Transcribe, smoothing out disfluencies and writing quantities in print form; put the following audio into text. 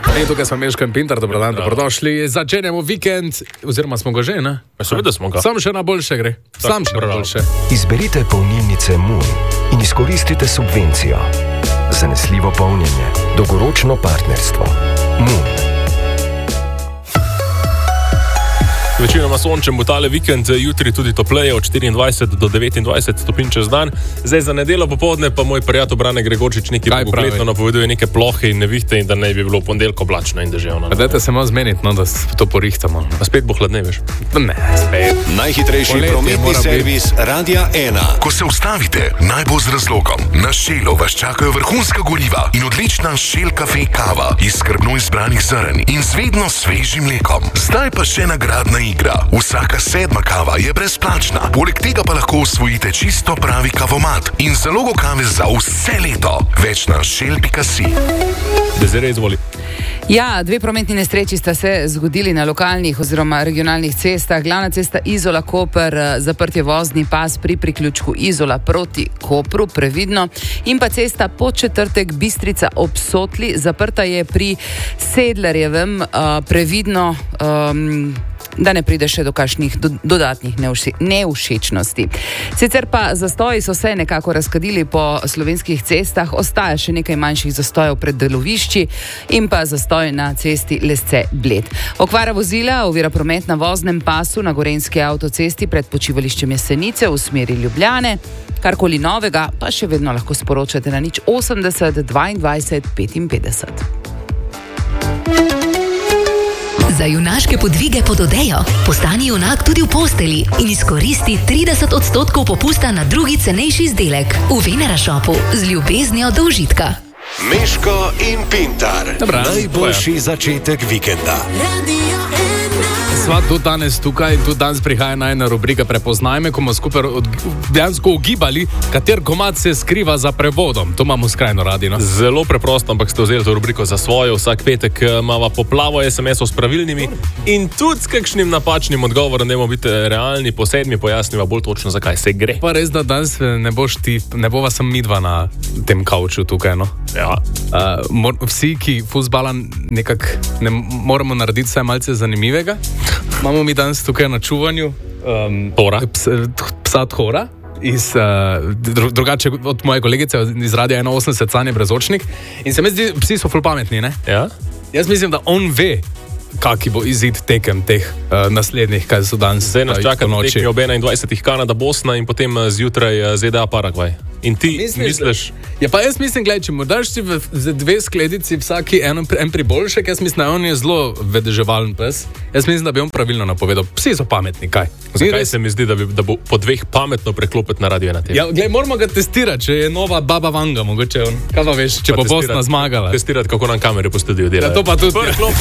In tukaj smo Meško in Pintar, dobrodan, dobrodošli. Začenjamo vikend, oziroma smo ga že, ne? Seveda smo ga. Sam še na boljše gre. Sam še na boljše. Izberite polnilnice Moon in izkoristite subvencijo. Zanesljivo polnjenje, dolgoročno partnerstvo. Moon. Večinoma sončen bo tale vikend, jutri tudi topleje od 24 do 29 stopinj čez dan. Zdaj za nedeljo popoldne pa moj prijatelj Brane Gregorčič nekaj bogletno napoveduje neke plohe in nevihte in da ne bi bilo v ponedeljko oblačno in deževno. Dajte se malo zmeniti, no, da to porihtamo. A spet bo hladneje, veš? Ne, spet. Najhitrejši prometni servis Radia 1. Ko se ustavite, naj bo z razlogom. Na Shellu vas čakajo vrhunska goriva in odlična Shell Cafe kava iz skrbno izbranih zrn in z vedno svežim mlekom. Zdaj pa še nagradna igra. Vsaka 7. kava je brezplačna. Poleg tega pa lahko osvojite čisto pravi kavomat in zalogo kave za vse leto. Več na shell.si. Dezire, izvoli. Ja, dve prometni nesreči sta se zgodili na lokalnih oziroma regionalnih cestah. Glavna cesta Izola-Koper, zaprt je vozni pas pri priključku Izola proti Kopru, previdno. In pa cesta Podčetrtek Bistrica ob Sotli, zaprta je pri Sedlarjevem, previdno, da ne pride še do kakšnih dodatnih nevšečnosti. Sicer pa zastoji so se nekako razkadili po slovenskih cestah, ostaja še nekaj manjših zastojev pred delovišči in pa zastoj na cesti Lesce-Bled. Okvara vozila ovira promet na voznem pasu na Gorenjski avtocesti pred počivališčem Jesenice v smeri Ljubljane. Karkoli novega pa še vedno lahko sporočate na 080 22 55. Za junaške podvige pod odejo postani junak tudi v posteli in izkoristi 30% popusta na drugi cenejši izdelek v Venera Shopu z ljubeznijo do užitka. Meško in Pintar. Dobra, Najboljši začetek vikenda. Sva tudi danes tukaj in tudi danes prihaja najna rubrika Prepoznaj me, ko bomo skupaj dejansko ugibali, kater komad se skriva za prevodom. To imamo skrajno radi, no? Zelo preprosto, ampak ste vzeli to rubriko za svojo. Vsak petek imava poplavo SMS-ov s pravilnimi in tudi s kakšnim napačnim odgovorom, da bomo biti realni, po 7 pojasniva bolj točno, zakaj se gre. Pa res, da danes ne bova sem midva na tem kauču tukaj, no? Ja. Vsi, ki fuzbala nekako ne moramo narediti vse malce zanimivega, imamo mi danes tukaj na čuvanju psa Thora, drugače od moje kolegice iz Radia 81 Sanje Brezočnik. In se mi zdi, psi so ful pametni, ne? Ja? Jaz mislim, da on ve, kaki bo izid tekem teh naslednjih, kaj so danes. Zdaj nas čaka tekmi ob 21. Kanada, Bosna in potem zjutraj ZDA, Paragvaj. In ti misliš? Ja, pa jaz mislim, gledaj, če mu daš ti za 2 skledici vsaki en priboljšek, jaz mislim, da on je zelo vedeževalen pes. Jaz mislim, da bi on pravilno napovedal. Psi so pametni, kaj? Zakaj se mi zdi, da bo po 2 pametno preklopiti na Radio 1 TV? Ja, gledaj, moramo ga testirati, če je nova Baba Vanga, mogoče on. Kaj pa veš, če bo Bosna zmagala? Testirati, kako nam kamere postudijo delati. Ja, to pa tudi.